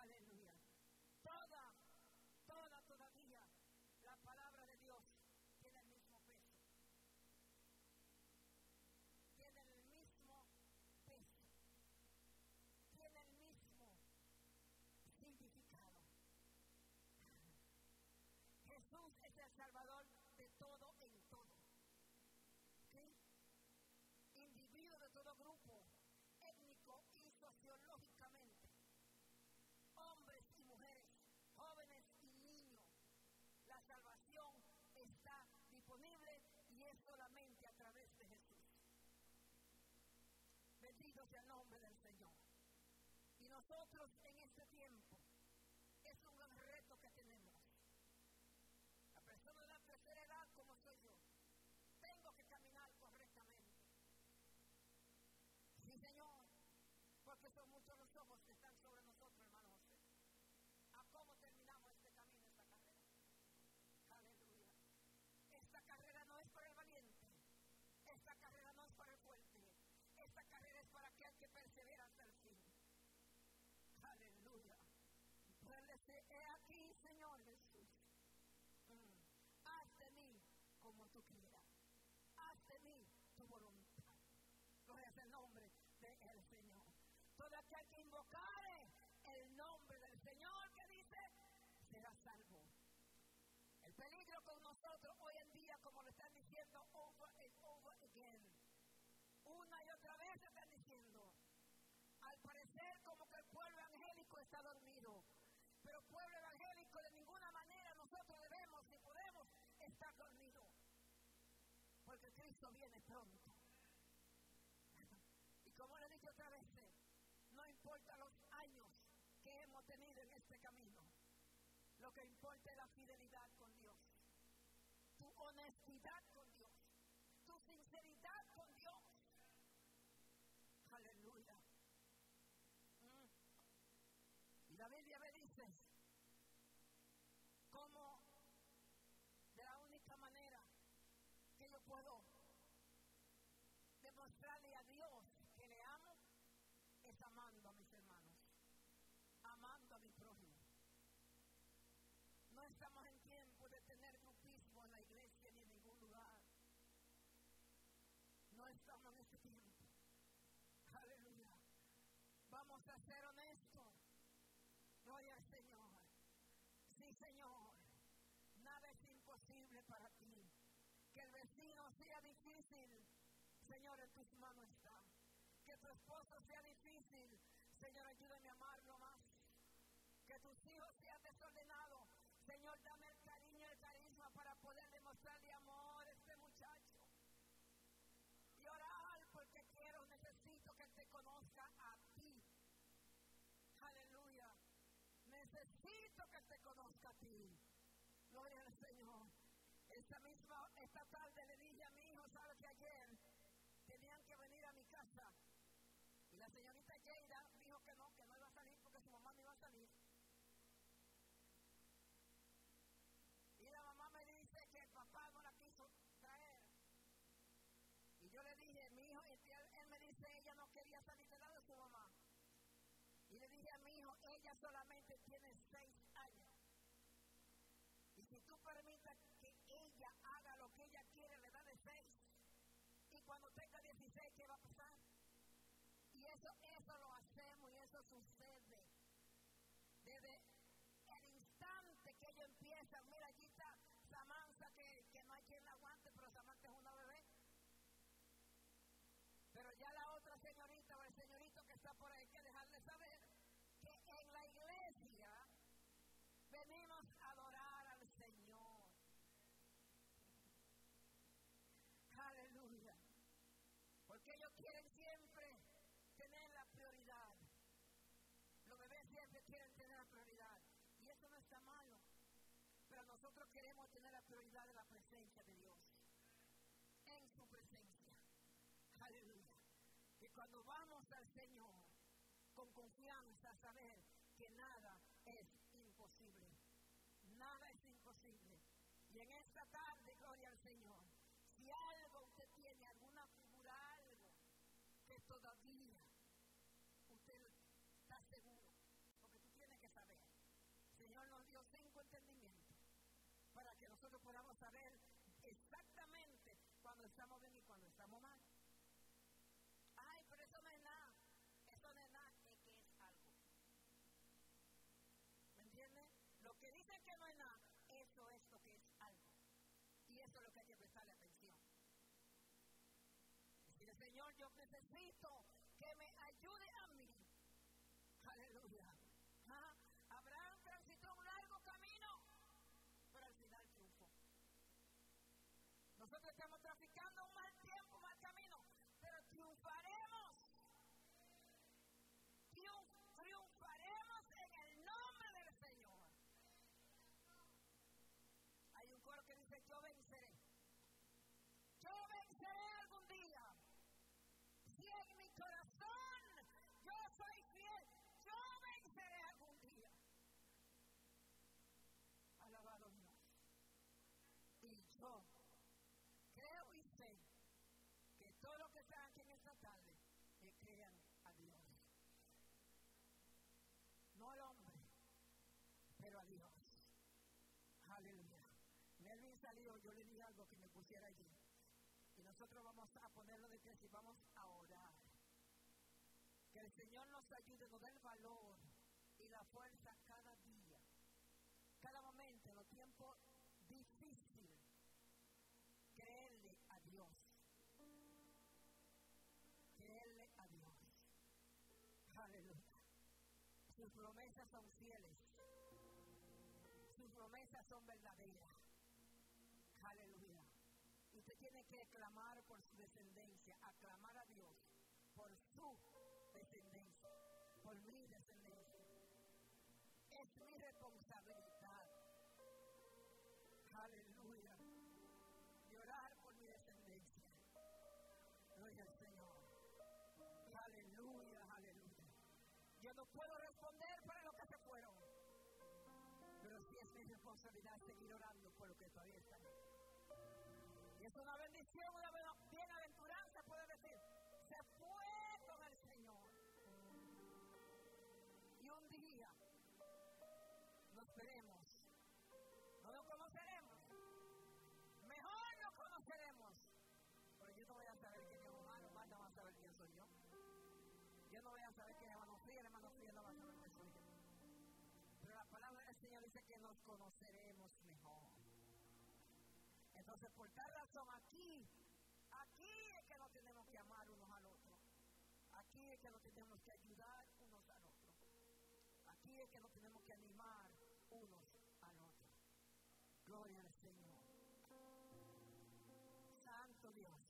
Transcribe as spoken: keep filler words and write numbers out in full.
Aleluya. Toda, toda, todavía la palabra de Dios tiene el mismo peso. Tiene el mismo peso. Tiene el mismo significado. Jesús es el Salvador de todo en todo. ¿Sí? Individuo de todo grupo, étnico y sociológicamente. Hombres y mujeres, jóvenes y niños. La salvación está disponible y es solamente a través de Jesús. Bendito sea el nombre del Señor. Y nosotros en este tiempo es un gran reto que tenemos. La persona de la tercera edad como soy yo, tengo que caminar correctamente. Sí, Señor, porque son muchos los ojos que están sobre nosotros, hermano José. ¿A cómo terminamos este camino, esta carrera? Aleluya. Esta carrera no es para el valiente. Esta carrera no es para el fuerte. Esta carrera es para aquel que persevera hasta el fin. Aleluya. Pues he aquí, Señor Jesús. Mm. Haz de mí como tú quieras. Haz de mí tu voluntad. Gloria es el nombre del Señor. Todo aquel que invocare el nombre del Señor, que dice, será salvo. El peligro con nosotros hoy en día, como lo están diciendo over and over again, una y otra vez están diciendo, al parecer como que el pueblo evangélico está dormido, pero pueblo evangélico de ninguna manera nosotros debemos ni podemos estar dormidos, porque Cristo viene pronto. Y como le he dicho otra vez, no importa los años que hemos tenido en este camino, lo que importa es la fidelidad con Dios, tu honestidad con Dios, tu sinceridad con Dios. Aleluya. Mm. Y la Biblia me dice cómo de la única manera que yo puedo demostrarle a Dios que le amo es amando a mis hermanos, amando a mi prójimo. No estamos en tiempo de tener grupismo en la iglesia ni en ningún lugar. No estamos en este tiempo. Aleluya. Vamos a ser honestos. Gloria al Señor. Sí, Señor. Nada es imposible para ti. Que el vecino sea difícil, Señor, en tus manos está. Que tu esposo sea difícil, Señor, ayúdame a amarlo más. Que tus hijos sean desordenados, Señor, dame el cariño y el carisma para poder demostrarle amor a este muchacho. Y orar porque quiero, necesito que te conozca a ti. Aleluya. Necesito que te conozca a ti. Gloria al Señor. Esta misma, esta tarde le dije a mi hijo, ¿sabe que ayer tenían que venir a mi casa? Y la señorita Yeida dijo que no, que no iba a salir porque su mamá no iba a salir. Y la mamá me dice que el papá no la quiso traer. Y yo le dije, mi hijo, él, él me dice, ella no quería salir del lado de su mamá. Y le dije a mi hijo, ella solamente tiene seis años. Y si tú permites que ella haga lo que ella quiere, le da de seis. Y cuando tenga dieciséis, ¿qué va a pasar? Y eso, eso lo hacemos y eso sucede. Desde el instante que ellos empiezan, mira, allí está Samantha, que, que no hay quien la aguante, pero Samantha es una bebé. Pero ya la otra señorita o el señorito que está por ahí, hay que dejarle saber que en la iglesia venimos a adorar al Señor. Aleluya. Porque ellos quieren siempre tener la prioridad. Los bebés siempre quieren tener la prioridad. Y eso no está malo. Pero nosotros queremos tener la prioridad de la presencia de Dios. En su presencia. Aleluya. Y cuando vamos al Señor, con confianza, saber que nada es imposible. Nada es imposible. Y en esta tarde, gloria al Señor, si algo usted tiene, alguna figura, algo que todavía usted está seguro, porque tú tienes que saber Señor nos dio cinco entendimientos para que nosotros podamos saber exactamente cuando estamos bien y cuando estamos mal. Ay, pero eso no es nada. Eso no es nada, es que es algo. ¿Me entiendes? Lo que dicen que no es nada, eso es lo que es algo. Y eso es lo que hay que prestarle atención. Decirle, Señor, yo necesito que me ayude a mí. Aleluya. ¿Ah? Abraham transitó un largo camino, pero al final triunfó. Nosotros estamos traficando un mal tiempo, un mal camino, pero triunfaremos. Triunf, triunfaremos en el nombre del Señor. Hay un coro que dice, yo venceré. Yo venceré algún día. Si en mi corazón yo soy fiel, yo venceré algún día. Alabado Dios. Y yo creo y sé que todos los que están aquí en esta tarde le crean a Dios. No al hombre, pero a Dios. Aleluya. Melvin salió, yo le di algo que me pusiera allí. Y nosotros vamos a ponerlo de pie y vamos a orar. Que el Señor nos ayude, nos dé el valor y la fuerza cada día, cada momento, en los tiempos difíciles. Creerle a Dios. Creerle a Dios. Aleluya. Sus promesas son fieles. Sus promesas son verdaderas. Aleluya. Usted tiene que clamar por su descendencia, aclamar a Dios por su descendencia, por mi descendencia. Es mi responsabilidad. Aleluya. Y orar por mi descendencia. Gloria al Señor. Aleluya, aleluya. Yo no puedo responder para lo que se fueron, pero sí es mi responsabilidad seguir orando por lo que todavía están. Y es una bendición, una bienaventuranza, puede decir, se fue con el Señor. Y un día nos veremos, no nos conoceremos, mejor nos conoceremos, pero yo no voy a saber quién es hermano, más no va a saber quién soy yo. Yo no voy a saber quién es hermano Frío, hermano Frío no va a saber quién soy yo. Pero la palabra del Señor dice que nos conoceremos mejor. Entonces, por tal razón, aquí, aquí es que nos tenemos que amar unos al otro. Aquí es que nos tenemos que ayudar unos al otro. Aquí es que nos tenemos que animar unos al otro. Gloria al Señor. Santo Dios.